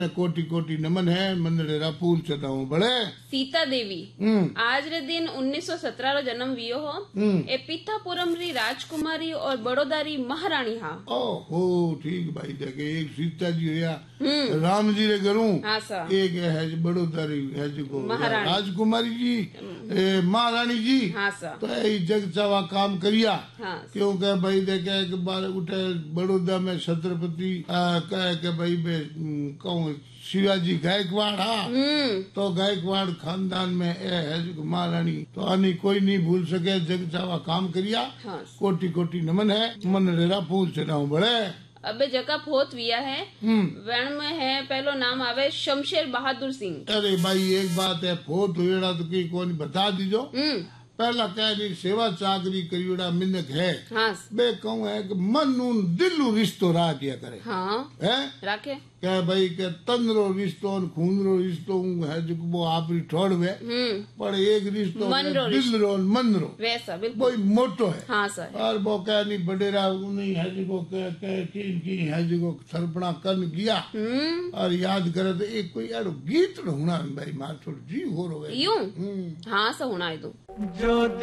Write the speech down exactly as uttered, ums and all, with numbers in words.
कोटि कोटि नमन है, मनरेरा फूल चढ़ाऊं बड़े। सीता देवी आज रे दिन उन्नीस सौ सत्रह रो जन्म वियो हो। ए पीठापुरम री राजकुमारी और बड़ौदा री महारानी हा। ओहो ठीक भाई, देखे एक सीता जी होया राम जी रे घरू, हाँ सा। एक है बड़ौदा री है जो महारानी राजकुमारी जी महारानी जी। हाँ सा। तो यही जग चावा काम करिया। हाँ। क्योंकि भाई देखे एक बार उठे बड़ौदा में छत्रपति कहे के भाई कहूँ शिवाजी गायकवाड़ हा, तो गायकवाड़ खानदान में ए है जो महारानी, तो आनी कोई नहीं भूल सके, जग चावा काम करिया। हाँ। कोटि कोटि नमन है, मनरेरा फूल चढ़ाऊं बड़े। अबे जगह फोत विया है वण में है, पहलो नाम आवे शमशेर बहादुर सिंह। अरे भाई एक बात है, फोत हुएड़ा तो की कौन बता दीजो। पहला कह रही सेवा चाकरी करीड़ा मिनक है। हाँ। बे कहूँ है कि मन उन दिलू रिश्तो रा किया करे। हाँ। है राखे क्या भाई के तन रो रिश्तो खून रो रिश्तो है जो वो आप ठोड़ वे, पर एक रिश्तो दिल रो मन रो वैसा बिल्कुल वही मोटो है। हाँ सर। और वो कह नहीं बडेरा नहीं है जो की है जो सरपना कन किया और याद करे तो एक कोई यार गीत होना भाई मार थोड़ी जी हो रो यूं। हाँ सा होना है तो जो